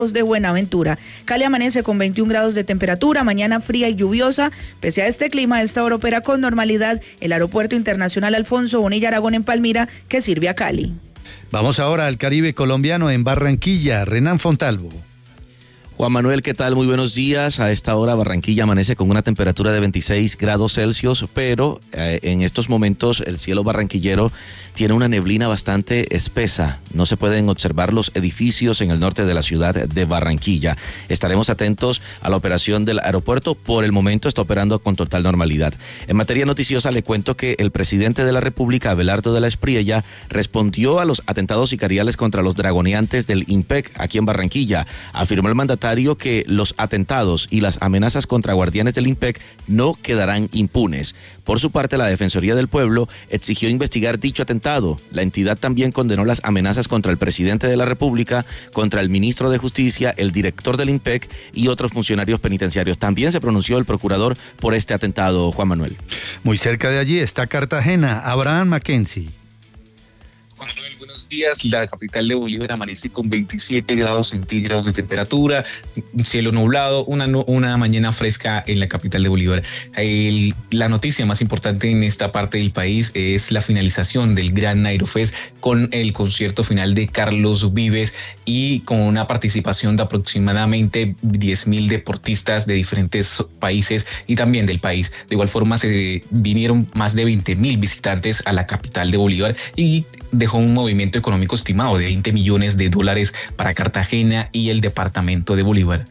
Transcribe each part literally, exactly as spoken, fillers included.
de Buenaventura. Cali amanece con veintiún grados de temperatura, mañana fría y lluviosa. Pese a este clima, a esta hora opera con normalidad el Aeropuerto Internacional Alfonso Bonilla Aragón en Palmira, que sirve a Cali. Vamos ahora al Caribe colombiano en Barranquilla. Renan Fontalvo. Juan Manuel, ¿qué tal? Muy buenos días. A esta hora Barranquilla amanece con una temperatura de veintiséis grados Celsius, pero eh, en estos momentos el cielo barranquillero tiene una neblina bastante espesa. No se pueden observar los edificios en el norte de la ciudad de Barranquilla. Estaremos atentos a la operación del aeropuerto. Por el momento está operando con total normalidad. En materia noticiosa le cuento que el presidente de la República, Abelardo de la Espriella, respondió a los atentados sicariales contra los dragoneantes del IMPEC aquí en Barranquilla. Afirmó el mandatario que los atentados y las amenazas contra guardianes del IMPEC no quedarán impunes. Por su parte, la Defensoría del Pueblo exigió investigar dicho atentado. La entidad también condenó las amenazas contra el presidente de la República, contra el ministro de Justicia, el director del IMPEC y otros funcionarios penitenciarios. También se pronunció el procurador por este atentado, Juan Manuel. Muy cerca de allí está Cartagena. Abraham Mackenzie. Juan Manuel, buenos días. La capital de Bolívar amanece con veintisiete grados centígrados de temperatura, cielo nublado, una, una mañana fresca en la capital de Bolívar. El, la noticia más importante en esta parte del país es la finalización del Gran Aerofest con el concierto final de Carlos Vives y con una participación de aproximadamente diez mil deportistas de diferentes países y también del país. De igual forma, se vinieron más de veinte mil visitantes a la capital de Bolívar y dejó un movimiento económico estimado de veinte millones de dólares para Cartagena y el departamento de Bolívar.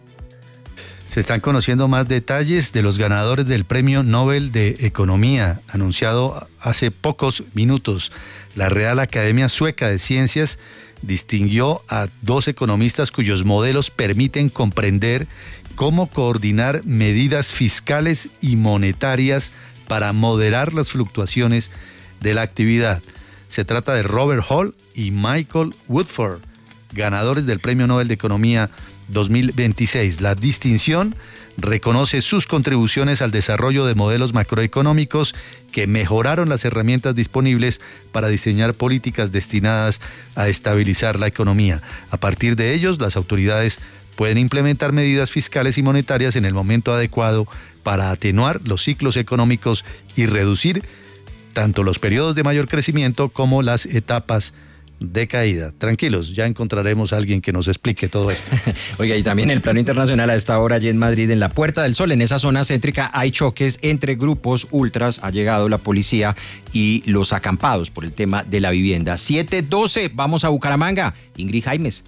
Se están conociendo más detalles de los ganadores del Premio Nobel de Economía, anunciado hace pocos minutos. La Real Academia Sueca de Ciencias distinguió a dos economistas cuyos modelos permiten comprender cómo coordinar medidas fiscales y monetarias para moderar las fluctuaciones de la actividad. Se trata de Robert Hall y Michael Woodford, ganadores del Premio Nobel de Economía dos mil veintiséis. La distinción reconoce sus contribuciones al desarrollo de modelos macroeconómicos que mejoraron las herramientas disponibles para diseñar políticas destinadas a estabilizar la economía. A partir de ellos, las autoridades pueden implementar medidas fiscales y monetarias en el momento adecuado para atenuar los ciclos económicos y reducir tanto los periodos de mayor crecimiento como las etapas de caída. Tranquilos, ya encontraremos a alguien que nos explique todo esto. Oiga, y también en el plano internacional, a esta hora allí en Madrid, en la Puerta del Sol, en esa zona céntrica, hay choques entre grupos ultras. Ha llegado la policía y los acampados por el tema de la vivienda. siete doce, vamos a Bucaramanga. Ingrid Jaimes.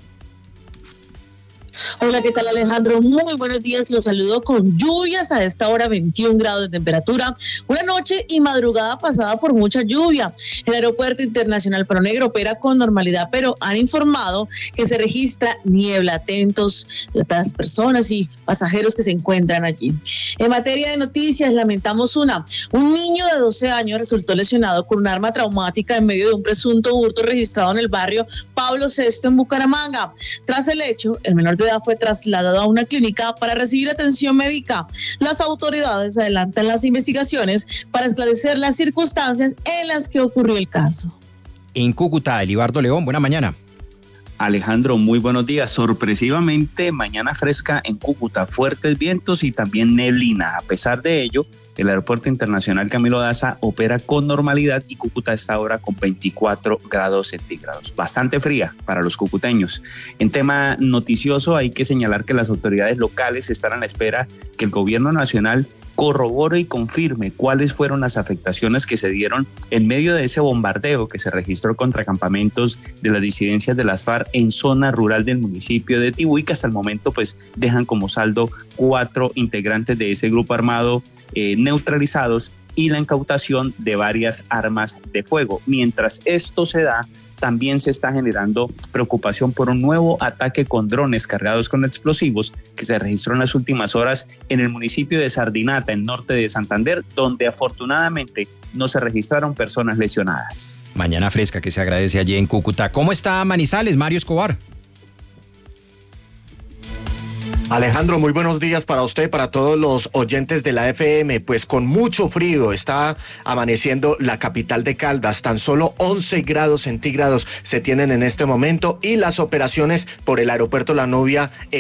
Hola, ¿qué tal, Alejandro? Muy buenos días, los saludo con lluvias a esta hora, veintiún grados de temperatura, una noche y madrugada pasada por mucha lluvia. El Aeropuerto Internacional Perro Negro opera con normalidad, pero han informado que se registra niebla. Atentos las personas y pasajeros que se encuentran allí. En materia de noticias, lamentamos una. Un niño de doce años resultó lesionado con un arma traumática en medio de un presunto hurto registrado en el barrio Pablo sexto en Bucaramanga. Tras el hecho, el menor de edad fue trasladado a una clínica para recibir atención médica. Las autoridades adelantan las investigaciones para esclarecer las circunstancias en las que ocurrió el caso. En Cúcuta, Elibardo León, buena mañana. Alejandro, muy buenos días. Sorpresivamente, mañana fresca en Cúcuta, fuertes vientos y también neblina. A pesar de ello, el Aeropuerto Internacional Camilo Daza opera con normalidad y Cúcuta está ahora con veinticuatro grados centígrados. Bastante fría para los cucuteños. En tema noticioso, hay que señalar que las autoridades locales están a la espera que el gobierno nacional corrobore y confirme cuáles fueron las afectaciones que se dieron en medio de ese bombardeo que se registró contra campamentos de las disidencias de las FARC en zona rural del municipio de Tibú, que hasta el momento pues dejan como saldo cuatro integrantes de ese grupo armado eh, neutralizados y la incautación de varias armas de fuego. Mientras esto se da, también se está generando preocupación por un nuevo ataque con drones cargados con explosivos que se registró en las últimas horas en el municipio de Sardinata, en norte de Santander, donde afortunadamente no se registraron personas lesionadas. Mañana fresca que se agradece allí en Cúcuta. ¿Cómo está Manizales, Mario Escobar? Alejandro, muy buenos días para usted, para todos los oyentes de la F M. Pues con mucho frío está amaneciendo la capital de Caldas. Tan solo once grados centígrados se tienen en este momento y las operaciones por el aeropuerto La Novia